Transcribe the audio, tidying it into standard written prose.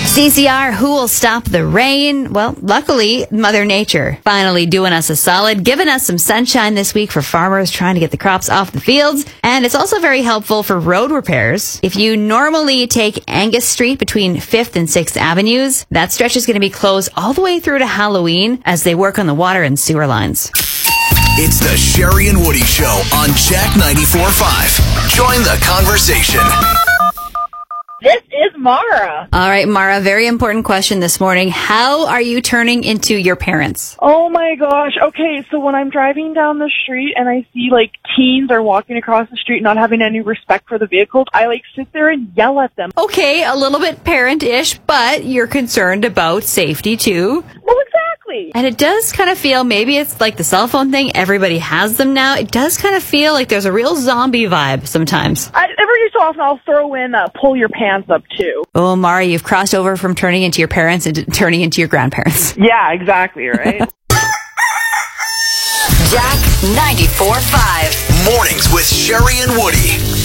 CCR, who will stop the rain? Well, luckily, Mother Nature finally doing us a solid, giving us some sunshine this week for farmers trying to get the crops off the fields. And it's also very helpful for road repairs. If you normally take Angus Street between 5th and 6th Avenues, that stretch is going to be closed all the way through to Halloween as they work on the water and sewer lines. It's the Sherry and Woody Show on Jack 94.5. Join the conversation. This is Mara. All right, Mara, very important question this morning. How are you turning into your parents? Oh my gosh. Okay, so when I'm driving down the street and I see like teens are walking across the street not having any respect for the vehicles, I like sit there and yell at them. Okay, a little bit parent-ish, but you're concerned about safety too. Well, exactly. And it does kind of feel, maybe it's like the cell phone thing, everybody has them now. It does kind of feel like there's a real zombie vibe sometimes. Every so often I'll throw in pull your pants up too. Oh, Mara, you've crossed over from turning into your parents into turning into your grandparents. Yeah, exactly, right? Jack 94.5. Mornings with Sherry and Woody.